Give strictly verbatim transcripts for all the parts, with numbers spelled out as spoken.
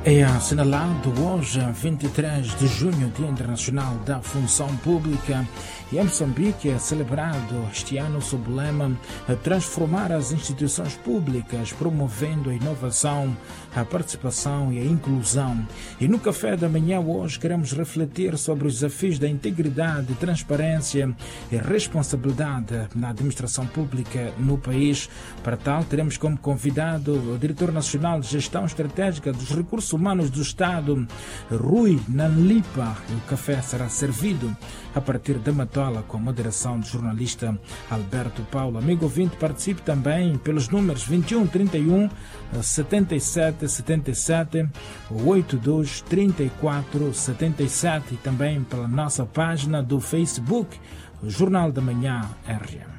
É assinalado hoje, vinte e três de junho, Dia Internacional da Função Pública, e em Moçambique é celebrado este ano sob o lema Transformar as instituições públicas, promovendo a inovação, a participação e a inclusão. E no café da manhã hoje queremos refletir sobre os desafios da integridade, transparência e responsabilidade na administração pública no país. Para tal, teremos como convidado o Diretor Nacional de Gestão Estratégica dos Recursos Humanos do Estado, Rui Nanlipa. O café será servido a partir da Matola com a moderação do jornalista Alberto Paulo. Amigo ouvinte, participe também pelos números vinte e um, trinta e um, setenta e sete, setenta e sete, oitenta e dois, trinta e quatro, setenta e sete e também pela nossa página do Facebook, Jornal da Manhã R M.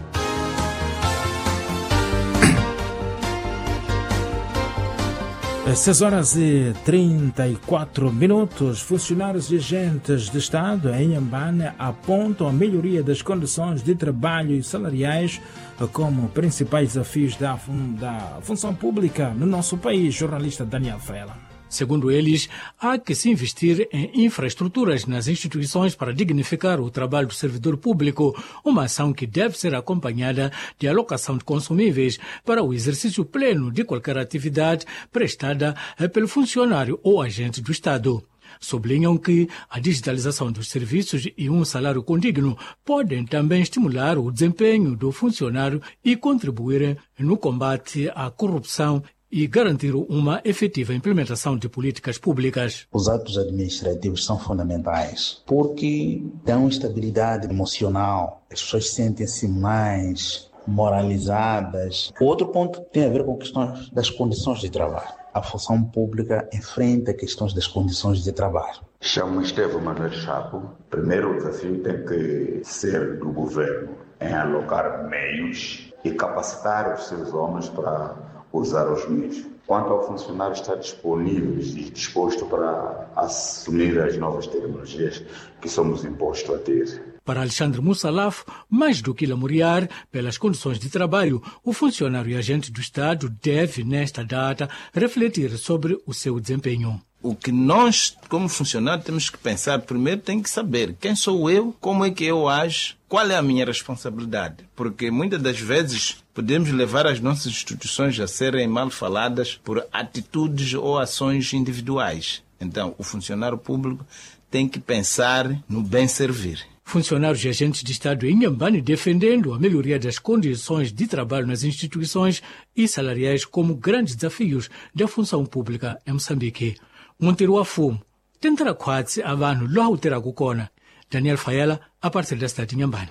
seis horas e trinta e quatro minutos. Funcionários e agentes de Estado em Inhambane apontam a melhoria das condições de trabalho e salariais como principais desafios da, fun- da função pública no nosso país. Jornalista Daniel Fela. Segundo eles, há que se investir em infraestruturas nas instituições para dignificar o trabalho do servidor público, uma ação que deve ser acompanhada de alocação de consumíveis para o exercício pleno de qualquer atividade prestada pelo funcionário ou agente do Estado. Sublinham que a digitalização dos serviços e um salário condigno podem também estimular o desempenho do funcionário e contribuir no combate à corrupção e garantir uma efetiva implementação de políticas públicas. Os atos administrativos são fundamentais porque dão estabilidade emocional, as pessoas sentem-se mais moralizadas. O outro ponto tem a ver com questões das condições de trabalho. A função pública enfrenta questões das condições de trabalho. Chamo-me Estevão Manuel Chapo. Primeiro, o desafio tem que ser do governo em alocar meios e capacitar os seus homens para usar os meios. Quanto ao funcionário estar disponível e disposto para assumir as novas tecnologias que somos impostos a ter. Para Alexandre Mussalaf, mais do que lamuriar pelas condições de trabalho, o funcionário e agente do Estado deve, nesta data, refletir sobre o seu desempenho. O que nós, como funcionário, temos que pensar primeiro, tem que saber quem sou eu, como é que eu ajo, qual é a minha responsabilidade. Porque muitas das vezes podemos levar as nossas instituições a serem mal faladas por atitudes ou ações individuais. Então, o funcionário público tem que pensar no bem servir. Funcionários e agentes de Estado em Inhambane defendendo a melhoria das condições de trabalho nas instituições e salariais como grandes desafios da função pública em Moçambique. Monteiro Afumo, tentará quase abantu logo terá kukona. Daniel Fayela, a partir da cidade de Inhambane.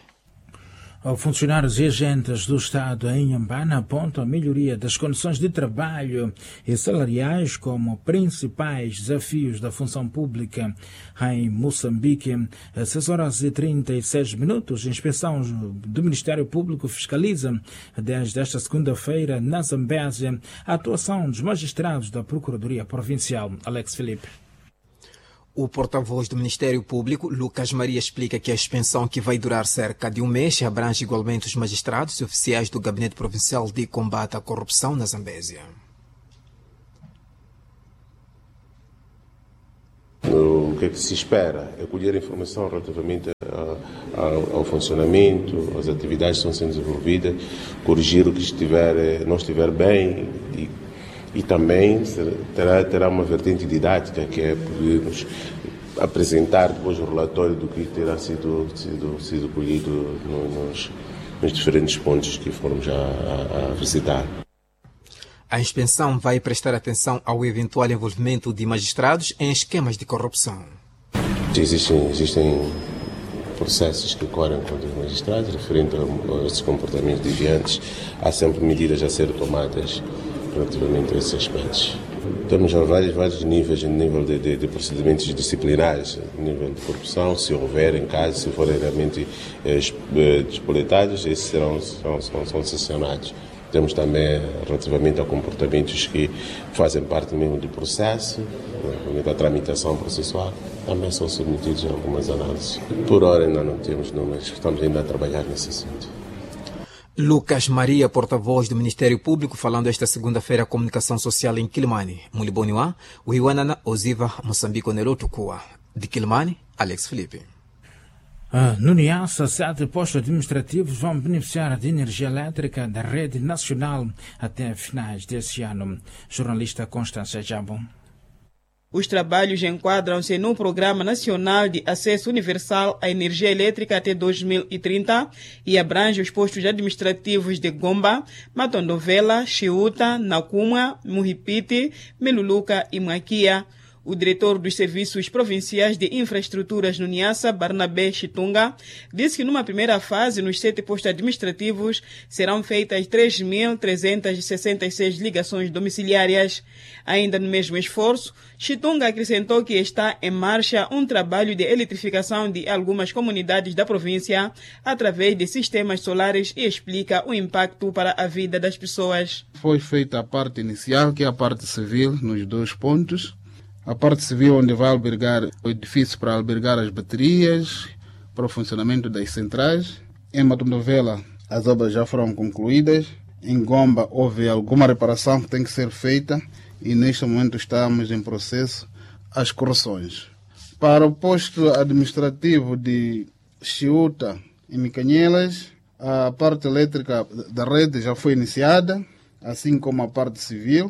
Funcionários e agentes do Estado em Inhambane apontam a melhoria das condições de trabalho e salariais como principais desafios da função pública em Moçambique. Às seis horas e trinta e seis minutos, a inspeção do Ministério Público fiscaliza desde esta segunda-feira na Zambésia a atuação dos magistrados da Procuradoria Provincial. Alex Felipe. O porta-voz do Ministério Público, Lucas Maria, explica que a expansão, que vai durar cerca de um mês, abrange igualmente os magistrados e oficiais do Gabinete Provincial de Combate à Corrupção na Zambésia. O que é que se espera é colher informação relativamente ao, ao funcionamento, às atividades que estão sendo desenvolvidas, corrigir o que estiver, não estiver bem e E também terá, terá uma vertente didática, que é podermos apresentar depois o relatório do que terá sido, sido, sido colhido no, nos, nos diferentes pontos que fomos a, a, a visitar. A inspeção vai prestar atenção ao eventual envolvimento de magistrados em esquemas de corrupção. Existem, existem processos que correm contra os magistrados referente a esses comportamentos desviantes. Há sempre medidas a ser tomadas relativamente a esses aspectos. Temos vários, vários níveis, nível de, de, de procedimentos disciplinares, nível de corrupção, se houver em caso, se forem realmente eh, despoletados, esses serão, são, são, são sancionados. Temos também, relativamente a comportamentos que fazem parte mesmo do processo, da tramitação processual, também são submetidos a algumas análises. Por hora ainda não temos números, estamos ainda a trabalhar nesse assunto. Lucas Maria, porta-voz do Ministério Público, falando esta segunda-feira a comunicação social em Quilimane. Muliboniwa, Uiwanana, Oziva, Moçambique, Nerotukua. De Quilimane, Alex Felipe. Uh, no Niassa, sete postos administrativos vão beneficiar de energia elétrica da rede nacional até finais desse ano. Jornalista Constância Jabo. Os trabalhos enquadram-se no Programa Nacional de Acesso Universal à Energia Elétrica até dois mil e trinta e abrange os postos administrativos de Gomba, Matondovela, Chiuta, Nakuma, Muhipiti, Meluluca e Maquia. O diretor dos Serviços Provinciais de Infraestruturas no Niassa, Barnabé Chitunga, disse que numa primeira fase, nos sete postos administrativos, serão feitas três mil trezentas e sessenta e seis ligações domiciliárias. Ainda no mesmo esforço, Chitunga acrescentou que está em marcha um trabalho de eletrificação de algumas comunidades da província através de sistemas solares e explica o impacto para a vida das pessoas. Foi feita a parte inicial, que é a parte civil, nos dois pontos. A parte civil, onde vai albergar o edifício para albergar as baterias, para o funcionamento das centrais. Em Matondovela, as obras já foram concluídas. Em Gomba, houve alguma reparação que tem que ser feita e neste momento estamos em processo as correções. Para o posto administrativo de Chiuta e Micanhelas, a parte elétrica da rede já foi iniciada, assim como a parte civil.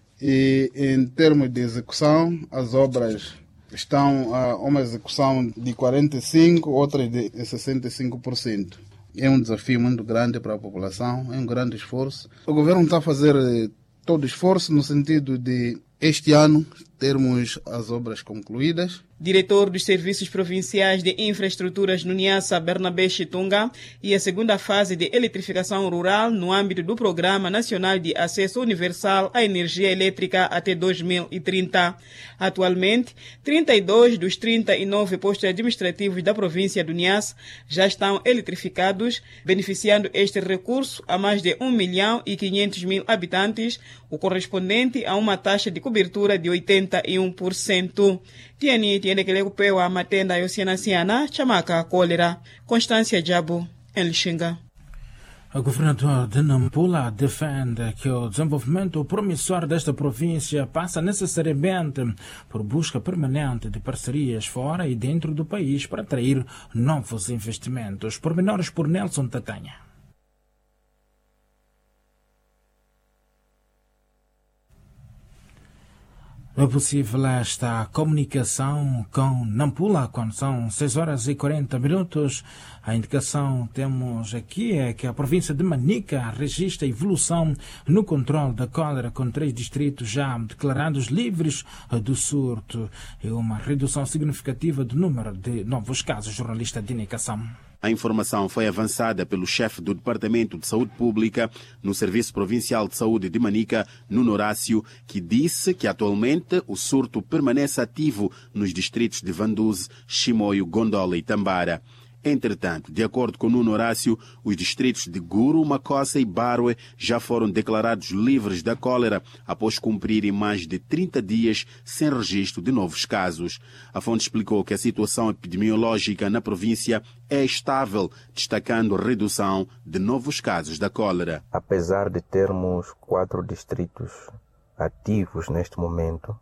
E em termos de execução, as obras estão a uma execução de quarenta e cinco por cento, outras de sessenta e cinco por cento. É um desafio muito grande para a população, é um grande esforço. O governo está a fazer todo esforço no sentido de, este ano, termos as obras concluídas. Diretor dos Serviços Provinciais de Infraestruturas no Niassa, Bernabé Chitunga, e a segunda fase de eletrificação rural no âmbito do Programa Nacional de Acesso Universal à Energia Elétrica até dois mil e trinta. Atualmente, trinta e dois dos trinta e nove postos administrativos da província do Niassa já estão eletrificados, beneficiando este recurso a mais de um milhão e quinhentos mil habitantes, o correspondente a uma taxa de cobertura de oitenta e um por cento. Tiani tiene que kupewa matenda yosianasiana chamaka cólera. Constância Jabo, em Lixinga. O governador de Nampula defende que o desenvolvimento promissor desta província passa necessariamente por busca permanente de parcerias fora e dentro do país para atrair novos investimentos. Pormenores por Nelson Tatanha. É possível esta comunicação com Nampula quando são seis horas e quarenta minutos. A indicação temos aqui é que a província de Manica registra evolução no controle da cólera, com três distritos já declarados livres do surto e uma redução significativa do número de novos casos. Jornalista de indicação. A informação foi avançada pelo chefe do Departamento de Saúde Pública no Serviço Provincial de Saúde de Manica, Nuno Horácio, que disse que atualmente o surto permanece ativo nos distritos de Vanduze, Chimoio, Gondola e Tambara. Entretanto, de acordo com Nuno Horácio, os distritos de Guru, Macossa e Barwe já foram declarados livres da cólera após cumprirem mais de trinta dias sem registro de novos casos. A fonte explicou que a situação epidemiológica na província é estável, destacando a redução de novos casos da cólera. Apesar de termos quatro distritos ativos neste momento,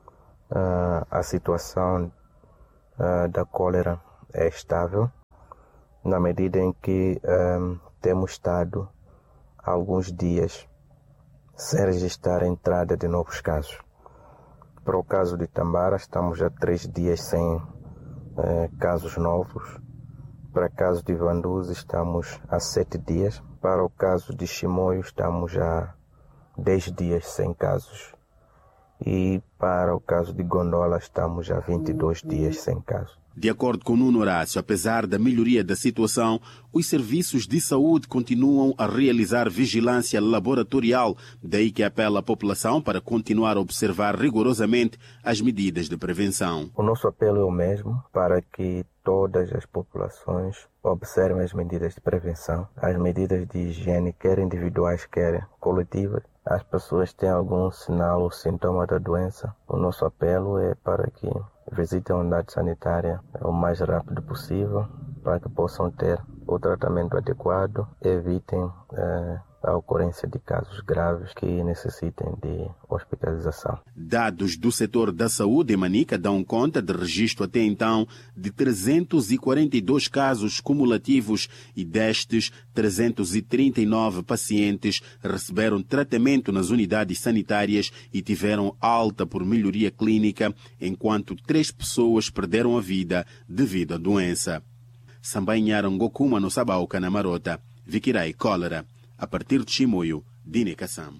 a situação da cólera é estável, na medida em que um, temos estado há alguns dias sem registrar a entrada de novos casos. Para o caso de Tambara, estamos há três dias sem uh, casos novos. Para o caso de Vanduze, estamos há sete dias. Para o caso de Chimoio, estamos há dez dias sem casos. E para o caso de Gondola, estamos há vinte e dois dias sem casos. De acordo com Nuno Horácio, apesar da melhoria da situação, os serviços de saúde continuam a realizar vigilância laboratorial, daí que apela à população para continuar a observar rigorosamente as medidas de prevenção. O nosso apelo é o mesmo, para que todas as populações observem as medidas de prevenção, as medidas de higiene, quer individuais, quer coletivas. As pessoas têm algum sinal ou sintoma da doença, o nosso apelo é para que visitem a unidade sanitária o mais rápido possível, para que possam ter o tratamento adequado, evitem eh, a ocorrência de casos graves que necessitem de hospitalização. Dados do setor da saúde em Manica dão conta de registro até então de trezentos e quarenta e dois casos cumulativos e destes, trezentos e trinta e nove pacientes receberam tratamento nas unidades sanitárias e tiveram alta por melhoria clínica, enquanto três pessoas perderam a vida devido à doença. Sambanharam Gokuma no Sabauca, na Marota, Viquirai Cólera. A partir de Chimoio, Dine Kassam.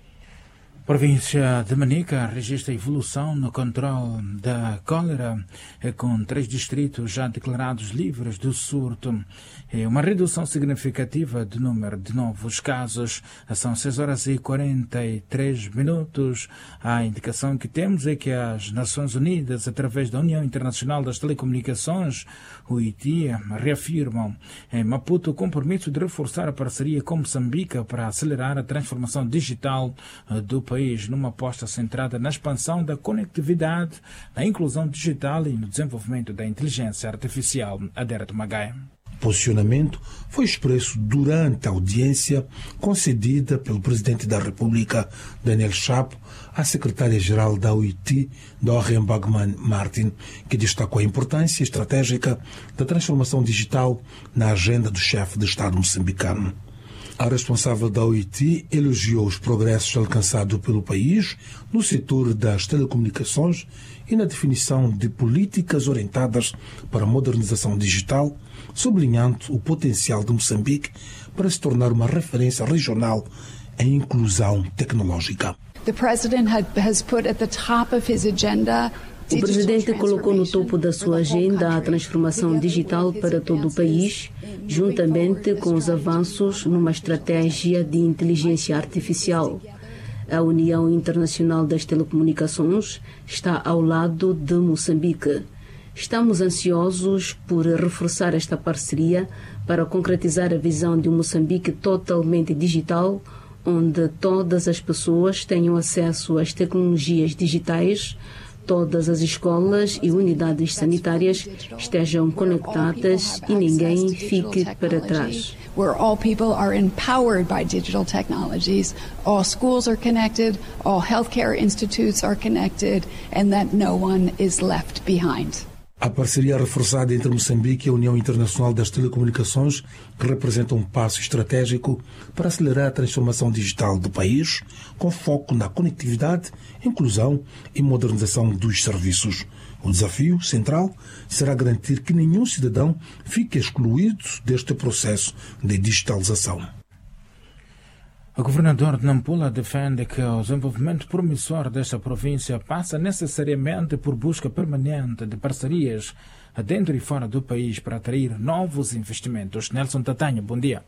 Província de Manica registra evolução no controle da cólera, com três distritos já declarados livres do surto. É uma redução significativa do número de novos casos. São seis horas e quarenta e três minutos. A indicação que temos é que as Nações Unidas, através da União Internacional das Telecomunicações, o I T I, reafirmam em Maputo o compromisso de reforçar a parceria com Moçambique para acelerar a transformação digital do país, numa aposta centrada na expansão da conectividade, na inclusão digital e no desenvolvimento da inteligência artificial. Adérito Magaia. O posicionamento foi expresso durante a audiência concedida pelo Presidente da República, Daniel Chapo, à Secretária-Geral da U I T I, Doreen Bagman Martin, que destacou a importância estratégica da transformação digital na agenda do chefe de Estado moçambicano. A responsável da U I T I elogiou os progressos alcançados pelo país no setor das telecomunicações e na definição de políticas orientadas para a modernização digital, sublinhando o potencial de Moçambique para se tornar uma referência regional em inclusão tecnológica. The president has put at the top of his agenda O presidente colocou no topo da sua agenda a transformação digital para todo o país, juntamente com os avanços numa estratégia de inteligência artificial. A União Internacional das Telecomunicações está ao lado de Moçambique. Estamos ansiosos por reforçar esta parceria para concretizar a visão de um Moçambique totalmente digital, onde todas as pessoas tenham acesso às tecnologias digitais, todas as escolas e unidades sanitárias estejam conectadas e ninguém fique para trás. Where all people are empowered by digital technologies, all schools are connected, all healthcare institutes are connected, and that no one is left behind. A parceria reforçada entre Moçambique e a União Internacional das Telecomunicações representa um passo estratégico para acelerar a transformação digital do país, com foco na conectividade, inclusão e modernização dos serviços. O desafio central será garantir que nenhum cidadão fique excluído deste processo de digitalização. O governador de Nampula defende que o desenvolvimento promissor desta província passa necessariamente por busca permanente de parcerias dentro e fora do país para atrair novos investimentos. Nelson Tatanho, bom dia.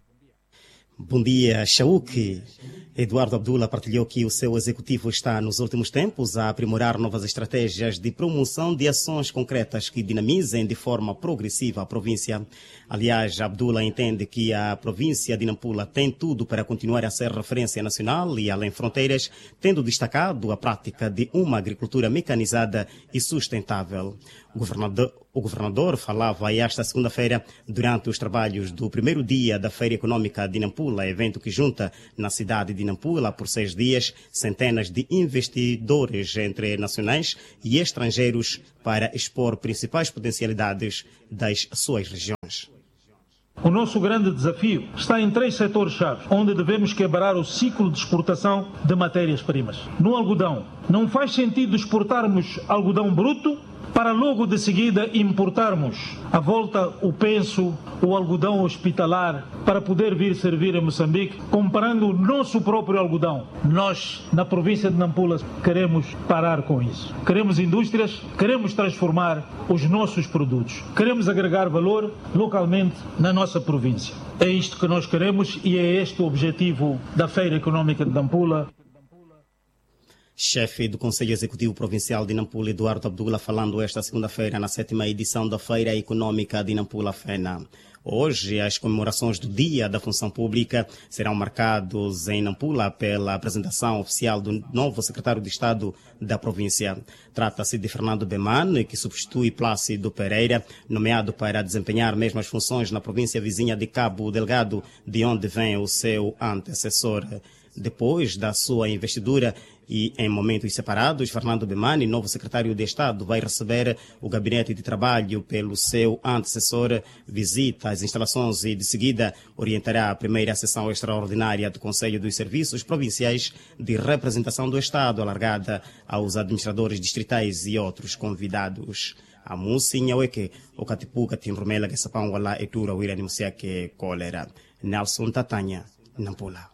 Bom dia, Shauk. Eduardo Abdullah partilhou que o seu executivo está, nos últimos tempos, a aprimorar novas estratégias de promoção de ações concretas que dinamizem de forma progressiva a província. Aliás, Abdullah entende que a província de Nampula tem tudo para continuar a ser referência nacional e além fronteiras, tendo destacado a prática de uma agricultura mecanizada e sustentável. O governador, o governador falava esta segunda-feira durante os trabalhos do primeiro dia da Feira Econômica de Nampula, evento que junta na cidade de Nampula por seis dias centenas de investidores entre nacionais e estrangeiros para expor principais potencialidades das suas regiões. O nosso grande desafio está em três setores-chave, onde devemos quebrar o ciclo de exportação de matérias-primas. No algodão, não faz sentido exportarmos algodão bruto para logo de seguida importarmos à volta o penso, o algodão hospitalar, para poder vir servir a Moçambique, comparando o nosso próprio algodão. Nós, na província de Nampula, queremos parar com isso. Queremos indústrias, queremos transformar os nossos produtos. Queremos agregar valor localmente na nossa província. É isto que nós queremos e é este o objetivo da Feira Econômica de Nampula. Chefe do Conselho Executivo Provincial de Nampula, Eduardo Abdullah, falando esta segunda-feira na sétima edição da Feira Econômica de Nampula Fena. Hoje, as comemorações do Dia da Função Pública serão marcados em Nampula pela apresentação oficial do novo secretário de Estado da província. Trata-se de Fernando Beman, que substitui Plácido Pereira, nomeado para desempenhar mesmas funções na província vizinha de Cabo Delgado, de onde vem o seu antecessor. Depois da sua investidura e em momentos separados, Fernando Bemani, novo secretário de Estado, vai receber o gabinete de trabalho pelo seu antecessor, visita as instalações e, de seguida, orientará a primeira sessão extraordinária do Conselho dos Serviços Provinciais de Representação do Estado, alargada aos administradores distritais e outros convidados. A Musinha Weke, o Catipuca, Tinrumela, que sapão, Wala, Etura, Wira, Nimusia, que Cólera. Nelson Tatanha, Nampula.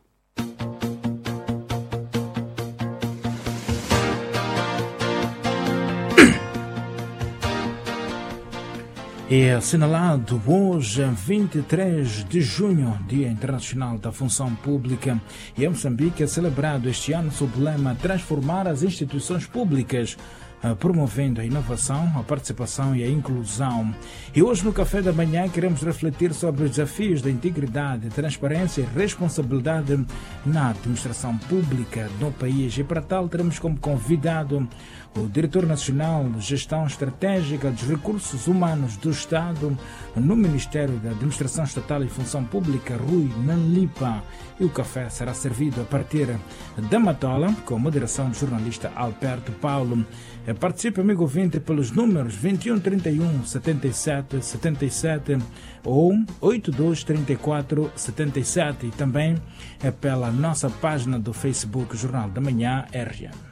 É assinalado hoje, vinte e três de junho, Dia Internacional da Função Pública, e em Moçambique é celebrado este ano sob o lema Transformar as Instituições Públicas, promovendo a inovação, a participação e a inclusão. E hoje no Café da Manhã queremos refletir sobre os desafios da integridade, transparência e responsabilidade na administração pública no país. E para tal teremos como convidado o Diretor Nacional de Gestão Estratégica dos Recursos Humanos do Estado no Ministério da Administração Estatal e Função Pública, Rui Nanlipa. E o café será servido a partir da Matola, com moderação do jornalista Alberto Paulo. Participe, amigo ouvinte, pelos números vinte e um, trinta e um, setenta e sete, setenta e sete ou oitenta e dois, trinta e quatro, setenta e sete, e também é pela nossa página do Facebook Jornal da Manhã R M.